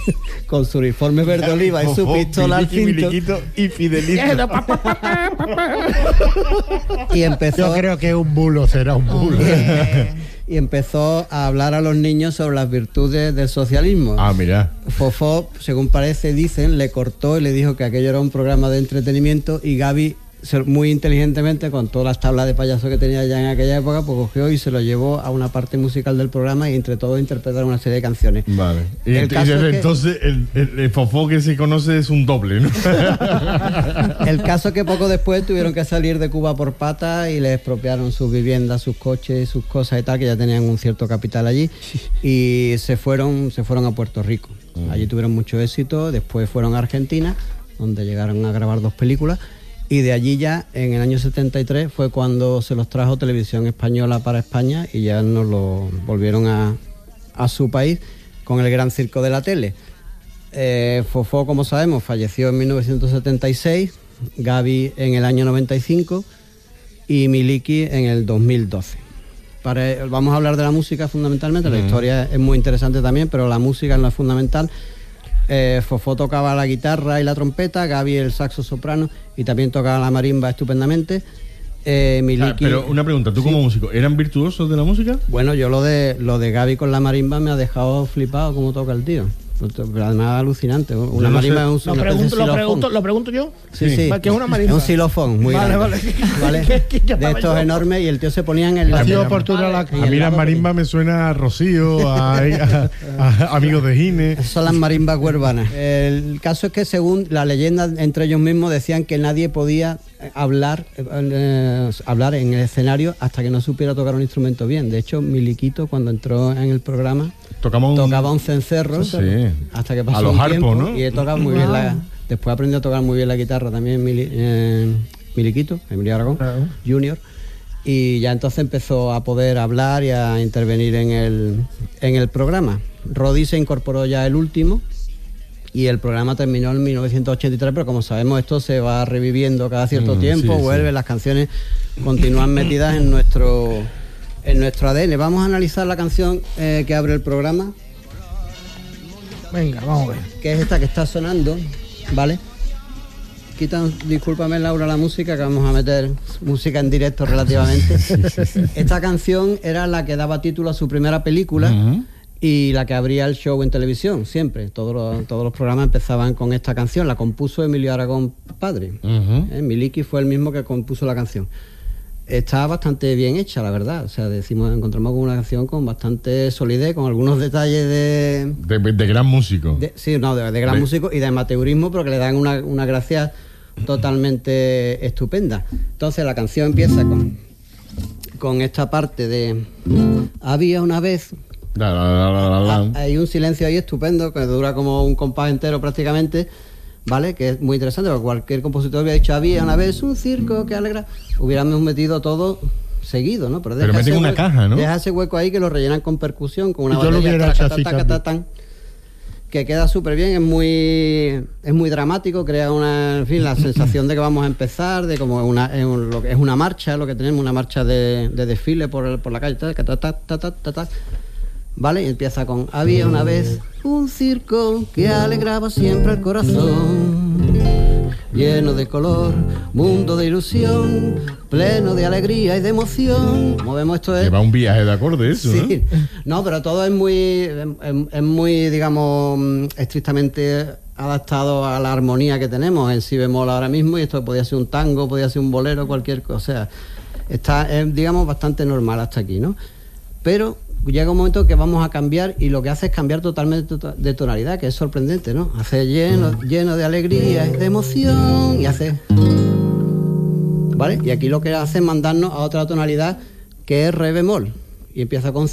con su uniforme verde oliva y su pistola al cinto. Miliquito y Fidelito. Y empezó... Yo creo que un bulo será un bulo. Y empezó a hablar a los niños sobre las virtudes del socialismo. Ah, mira. Fofó, según parece, dicen, le cortó y le dijo que aquello era un programa de entretenimiento, y Gaby, muy inteligentemente, con todas las tablas de payaso que tenía ya en aquella época, pues cogió y se lo llevó a una parte musical del programa y entre todos interpretaron una serie de canciones. Vale. Y El caso es que- entonces el Fofó que se conoce es un doble, ¿no? El caso es que poco después tuvieron que salir de Cuba por patas y les expropiaron sus viviendas, sus coches, sus cosas y tal, que ya tenían un cierto capital allí, y se fueron a Puerto Rico. Allí tuvieron mucho éxito. Después fueron a Argentina, donde llegaron a grabar 2 películas, y de allí ya en el año 73 fue cuando se los trajo Televisión Española para España y ya nos lo volvieron a su país con el Gran Circo de la Tele. Fofó, como sabemos, falleció en 1976, Gaby en el año 95 y Miliki en el 2012. Vamos a hablar de la música fundamentalmente. La historia es muy interesante también, pero la música es lo fundamental. Fofó tocaba la guitarra y la trompeta, Gaby el saxo soprano, y también tocaba la marimba estupendamente. Miliki... Pero una pregunta, ¿tú como músico, eran virtuosos de la música? Bueno, yo lo de Gaby con la marimba me ha dejado flipado cómo toca el tío. Pero además alucinante. Una marimba es un Lo pregunto yo. Sí, sí. ¿Qué es una marimba? Es un xilofón muy grande. ¿Vale? De estos enormes, y el tío se ponía en el... Ha sido oportuna la... A mí la marimba me suena a Rocío, a Amigos de Gine. Son las marimbas huervanas. El caso es que, según la leyenda, entre ellos mismos decían que nadie podía hablar en el escenario hasta que no supiera tocar un instrumento bien. De hecho, Miliquito, cuando entró en el programa, tocaba un cencerro, sí, hasta que pasó a los un harpos, tiempo, ¿no? Y he tocado muy bien después aprendió a tocar muy bien la guitarra también Miliquito, Emilio Aragón Junior, y ya entonces empezó a poder hablar y a intervenir en el programa. Rodi se incorporó ya el último y el programa terminó en 1983, pero como sabemos esto se va reviviendo cada cierto tiempo, vuelve, las canciones continúan metidas en nuestro ADN. Vamos a analizar la canción que abre el programa. Venga, vamos a ver. Que es esta que está sonando, ¿vale? Discúlpame, Laura, la música, que vamos a meter música en directo relativamente. Esta canción era la que daba título a su primera película y la que abría el show en televisión, siempre. Todos los programas empezaban con esta canción. La compuso Emilio Aragón padre. Miliki fue el mismo que compuso la canción. Está bastante bien hecha, la verdad. O sea, encontramos con una canción con bastante solidez, con algunos detalles de gran músico. De gran músico y de amateurismo, pero que le dan una gracia totalmente estupenda. Entonces la canción empieza con esta parte de había una vez. Hay un silencio ahí estupendo que dura como un compás entero prácticamente, ¿vale? Que es muy interesante, porque cualquier compositor hubiera dicho había una vez un circo que alegra, hubiéramos metido todo seguido, ¿no? Pero meten una caja, ¿no? Deja ese hueco ahí que lo rellenan con percusión, con una batería que queda súper bien, es muy dramático, crea la sensación de que vamos a empezar, de como lo que es una marcha, lo que tenemos, una marcha de desfile por la calle, ¿vale? Y empieza con había una vez un circo que alegraba siempre el corazón, lleno de color, mundo de ilusión, pleno de alegría y de emoción. Como vemos, esto es... Lleva un viaje de acorde eso, sí, ¿no? Pero todo es muy, digamos, estrictamente adaptado a la armonía que tenemos en si bemol ahora mismo, y esto podía ser un tango, podía ser un bolero, cualquier cosa. O sea, está, digamos, bastante normal hasta aquí, ¿no? Pero llega un momento que vamos a cambiar, y lo que hace es cambiar totalmente de tonalidad, que es sorprendente, ¿no? Hace lleno de alegría y de emoción, y hace... ¿Vale? Y aquí lo que hace es mandarnos a otra tonalidad, que es re bemol, y empieza con